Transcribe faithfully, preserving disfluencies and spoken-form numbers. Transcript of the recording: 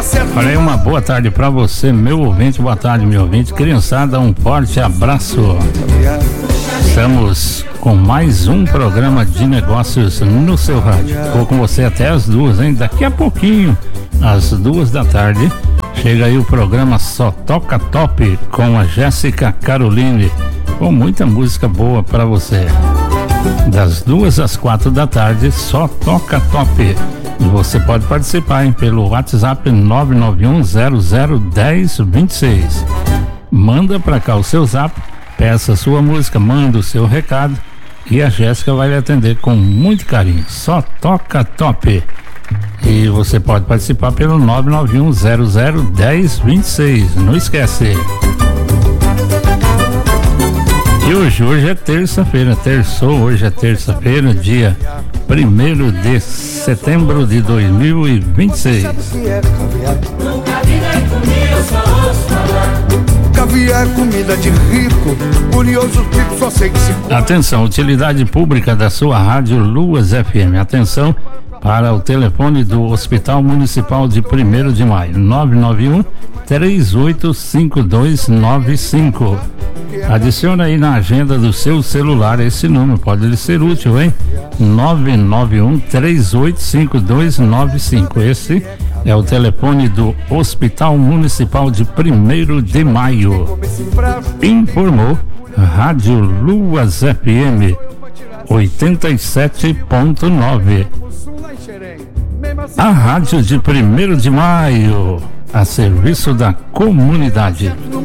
Olha aí, uma boa tarde pra você, meu ouvinte, boa tarde, meu ouvinte. Criançada, um forte abraço. Estamos com mais um programa de negócios no seu rádio. Vou com você até as duas, hein? Daqui a pouquinho, às duas da tarde, chega aí o programa Só Toca Top com a Jéssica Caroline, com muita música boa pra você. Das duas às quatro da tarde, Só Toca Top. E você pode participar, hein, pelo WhatsApp nove nove um zero zero um zero dois seis. Manda pra cá o seu zap, peça a sua música, manda o seu recado e a Jéssica vai lhe atender com muito carinho. Só Toca Top. E você pode participar pelo nove nove um zero zero um zero dois seis. Não esquece. E hoje, hoje é terça-feira, terçou, hoje é terça-feira, dia primeiro de setembro de dois mil e vinte e seis. Caviar, comida de rico, curioso tipo, só sei que se... Atenção, utilidade pública da sua rádio Luas F M. Atenção para o telefone do Hospital Municipal de primeiro de maio, nove nove um três oito cinco dois nove cinco. Adicione aí na agenda do seu celular esse número, pode lhe ser útil, hein? nove nove um três oito cinco dois nove cinco. Esse é o telefone do Hospital Municipal de primeiro de maio. Informou Rádio Luas F M oitenta e sete ponto nove. A rádio de primeiro de maio, a serviço da comunidade.